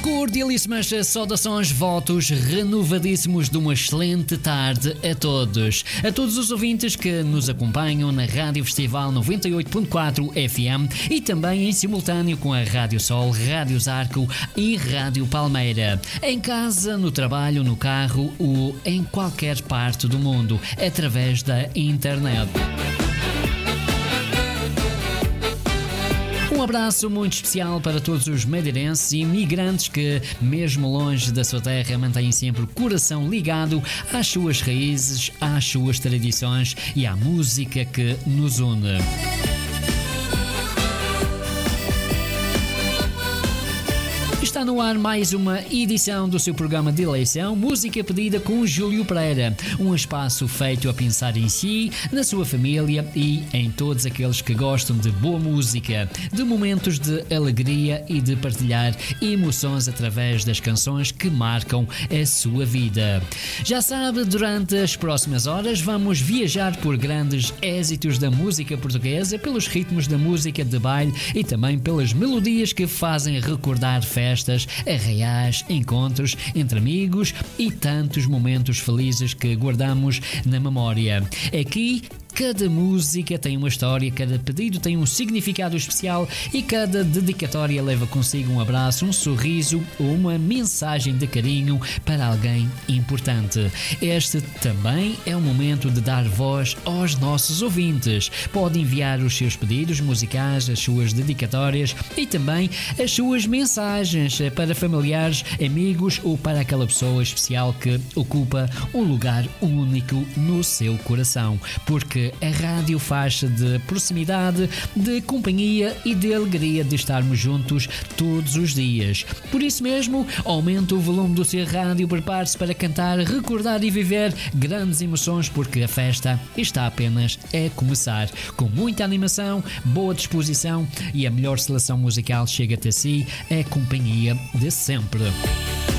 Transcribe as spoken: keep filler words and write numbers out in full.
Cordialíssimas saudações, votos renovadíssimos de uma excelente tarde a todos. A todos os ouvintes que nos acompanham na Rádio Festival noventa e oito ponto quatro F M e também em simultâneo com a Rádio Sol, Rádio Zarco e Rádio Palmeira. Em casa, no trabalho, no carro ou em qualquer parte do mundo, através da internet. Um abraço muito especial para todos os madeirenses e imigrantes que, mesmo longe da sua terra, mantêm sempre o coração ligado às suas raízes, às suas tradições e à música que nos une. Está no ar mais uma edição do seu programa de eleição, Música Pedida com Júlio Pereira. Um espaço feito a pensar em si, na sua família e em todos aqueles que gostam de boa música, de momentos de alegria e de partilhar emoções através das canções que marcam a sua vida. Já sabe, durante as próximas horas vamos viajar por grandes êxitos da música portuguesa, pelos ritmos da música de baile e também pelas melodias que fazem recordar festas, arraiais, encontros entre amigos e tantos momentos felizes que guardamos na memória. Aqui, cada música tem uma história, cada pedido tem um significado especial e cada dedicatória leva consigo um abraço, um sorriso ou uma mensagem de carinho para alguém importante. Este também é o momento de dar voz aos nossos ouvintes. Pode enviar os seus pedidos musicais, as suas dedicatórias e também as suas mensagens para familiares, amigos ou para aquela pessoa especial que ocupa um lugar único no seu coração. Porque a rádio faz de proximidade, de companhia e de alegria de estarmos juntos todos os dias. Por isso mesmo, aumente o volume do seu rádio, prepare-se para cantar, recordar e viver grandes emoções, porque a festa está apenas a começar. Com muita animação, boa disposição e a melhor seleção musical chega até si, a companhia de sempre.